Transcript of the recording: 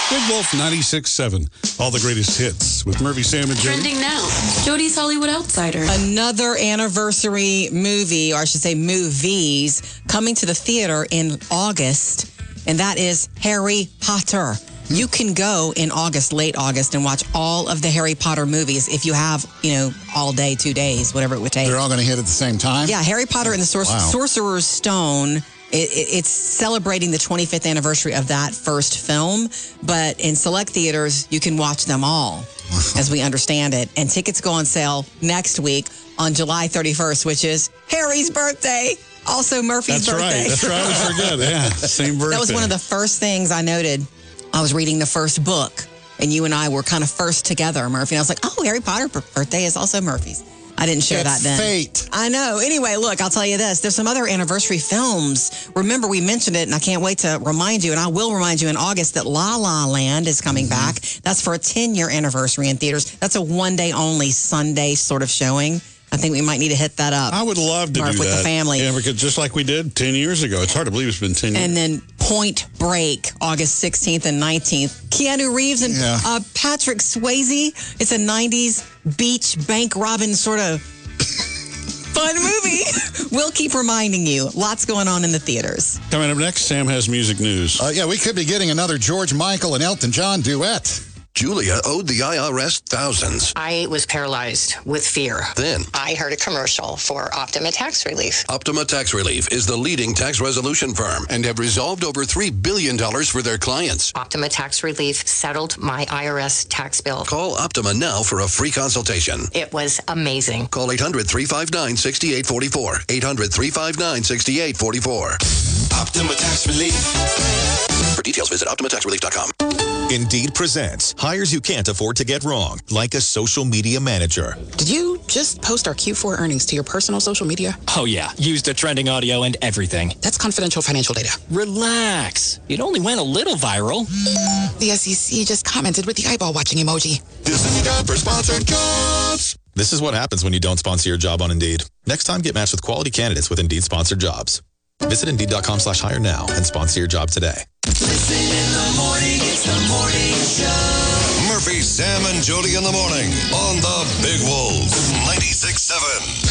Big Wolf 96.7. All the greatest hits with Murphy, Sam, and Jody. Trending now. Jody's Hollywood Outsider. Another anniversary movie, or I should say movies, coming to the theater in August, and that is Harry Potter. You can go in August, late August, and watch all of the Harry Potter movies if you have, all day, 2 days, whatever it would take. They're all going to hit at the same time? Yeah, Harry Potter and the Sorcerer's Stone. It's celebrating the 25th anniversary of that first film, but in select theaters, you can watch them all, as we understand it. And tickets go on sale next week on July 31st, which is Harry's birthday. Also Murphy's birthday. That's right. I always forget. Yeah, same birthday. That was one of the first things I noted. I was reading the first book, and you and I were kind of first together, Murphy. And I was like, oh, Harry Potter birthday is also Murphy's. I didn't share that then. Fate. I know. Anyway, look, I'll tell you this. There's some other anniversary films. Remember, we mentioned it, and I can't wait to remind you, and I will remind you in August that La La Land is coming back. That's for a 10-year anniversary in theaters. That's a one-day only Sunday sort of showing. I think we might need to hit that up. I would love to Murph, do with that. the family. Yeah, because just like we did 10 years ago. It's hard to believe it's been 10 years. And then Point Break, August 16th and 19th. Keanu Reeves and Patrick Swayze. It's a 90s beach bank robbing sort of fun movie. We'll keep reminding you. Lots going on in the theaters. Coming up next, Sam has music news. We could be getting another George Michael and Elton John duet. Julia owed the IRS thousands. I was paralyzed with fear. Then, I heard a commercial for Optima Tax Relief. Optima Tax Relief is the leading tax resolution firm and have resolved over $3 billion for their clients. Optima Tax Relief settled my IRS tax bill. Call Optima now for a free consultation. It was amazing. Call 800-359-6844. 800-359-6844. Optima Tax Relief. For details, visit OptimaTaxRelief.com. Indeed presents hires you can't afford to get wrong, like a social media manager. Did you just post our Q4 earnings to your personal social media? Oh, yeah. Used the trending audio and everything. That's confidential financial data. Relax. It only went a little viral. The SEC just commented with the eyeball watching emoji. This is time for sponsored jobs. This is what happens when you don't sponsor your job on Indeed. Next time, get matched with quality candidates with Indeed sponsored jobs. Visit Indeed.com/hire now and sponsor your job today. Listen in the morning, it's the morning show. Murphy, Sam, and Jody in the morning on the Big Wolf 96.7.